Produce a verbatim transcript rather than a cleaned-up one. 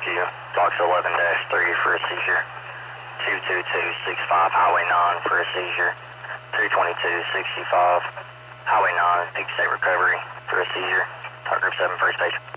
rescue. Box eleven dash three for a seizure. two two two six five, Highway nine for a seizure. two twenty-two sixty-five, Highway nine, Peak State Recovery for a seizure. Talk Group seven, first station.